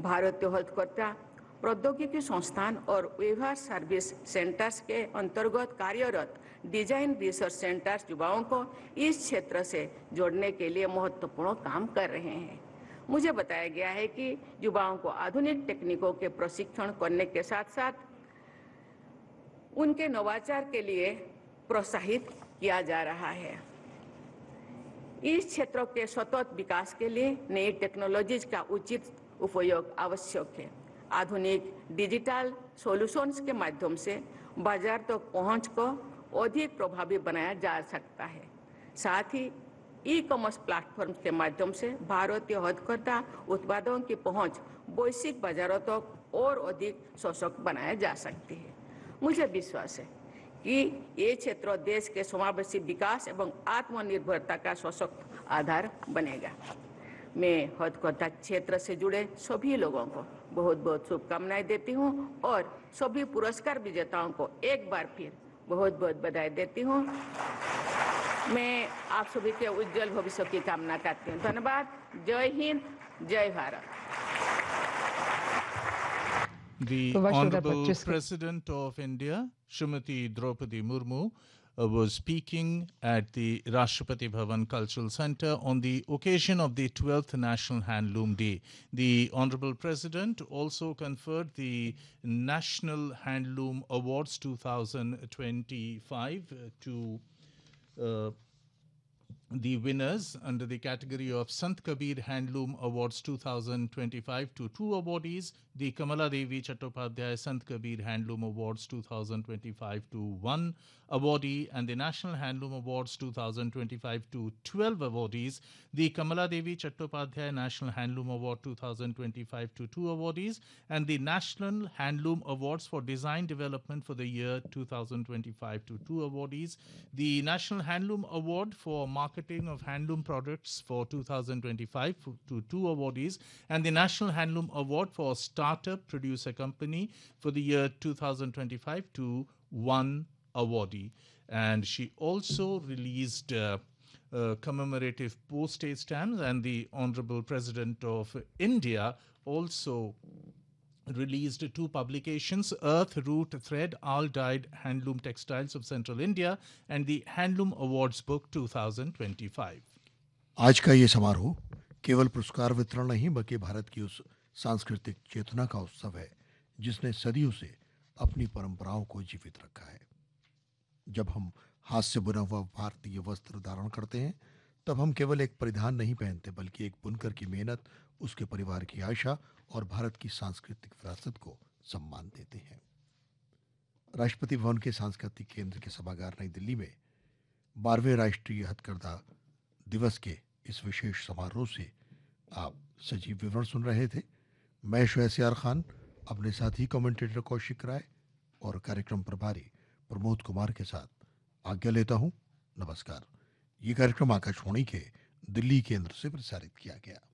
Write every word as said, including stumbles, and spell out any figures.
भारतीय हथकरघा प्रौद्योगिकी संस्थान और व्यवहार सर्विस सेंटर्स के अंतर्गत कार्यरत डिजाइन रिसर्च सेंटर्स युवाओं को इस क्षेत्र से जोड़ने के लिए महत्वपूर्ण काम कर रहे हैं। मुझे बताया गया है कि युवाओं को आधुनिक तकनीकों के प्रशिक्षण करने के साथ साथ उनके नवाचार के लिए प्रोत्साहित किया जा रहा है। इस क्षेत्र के सतत विकास के लिए नई टेक्नोलॉजीज का उचित उपयोग आवश्यक है। आधुनिक डिजिटल सॉल्यूशंस के माध्यम से बाजार तक तो पहुंच को अधिक प्रभावी बनाया जा सकता है। साथ ही ई कॉमर्स प्लेटफॉर्म के माध्यम से भारतीय हथकरघा उत्पादों की पहुंच वैश्विक बाजारों तक तो और अधिक सशक्त बनाया जा सकती है। मुझे विश्वास है कि ये क्षेत्र देश के समावेशी विकास एवं आत्मनिर्भरता का सशक्त आधार बनेगा। मैं हथकरघा क्षेत्र से जुड़े सभी लोगों को बहुत बहुत शुभकामनाएं देती हूं और सभी पुरस्कार विजेताओं को एक बार फिर बहुत बहुत बधाई देती हूं। मैं आप सभी के उज्जवल भविष्य की कामना करती हूं। धन्यवाद। जय हिंद, जय Bharat. The Honorable President of India, Srimati Draupadi Murmu, uh, was speaking at the Rashtrapati Bhavan Cultural Center on the occasion of the twelfth National Handloom Day. The Honorable President also conferred the National Handloom Awards twenty twenty-five to uh, the winners under the category of Sant Kabir Handloom Awards twenty twenty-five to two awardees, the Kamala Devi Chattopadhyay Sant Kabir Handloom Awards twenty twenty-five to one awardee, and the National Handloom Awards twenty twenty-five to twelve awardees, the Kamala Devi Chattopadhyay National Handloom Award twenty twenty-five to two awardees, and the National Handloom Awards for Design Development for the year twenty twenty-five to two awardees, the National Handloom Award for Marketing of Handloom Products for twenty twenty-five to two awardees, and the National Handloom Award for Startup Producer Company for the year twenty twenty-five to one awardee. And she also released uh, uh, commemorative postage stamps, and the Honorable President of India also released two publications, Earth, Root, Thread, All Dyed Handloom Textiles of Central India, and the Handloom Awards Book twenty twenty-five. आज का ये समारोह केवल पुरस्कार वितरण नहीं बल्कि भारत की उस सांस्कृतिक चेतना का उत्सव है जिसने सदियों से अपनी परंपराओं को जीवित रखा है। जब हम हाथ से बुना हुआ भारतीय वस्त्र धारण करते हैं तब हम केवल एक परिधान नहीं पहनते बल्कि एक बुनकर की मेहनत, उसके परिवार की आशा और भारत की सांस्कृतिक विरासत को सम्मान देते हैं। राष्ट्रपति भवन के सांस्कृतिक केंद्र के सभागार नई दिल्ली में बारहवें राष्ट्रीय हथकरघा दिवस के इस विशेष समारोह से आप सजीव विवरण सुन रहे थे। मैं शोएब सियार खान अपने साथी कमेंटेटर कौशिक राय और कार्यक्रम प्रभारी प्रमोद कुमार के साथ आज्ञा लेता हूं। नमस्कार। ये कार्यक्रम आकाशवाणी के दिल्ली केंद्र से प्रसारित किया गया।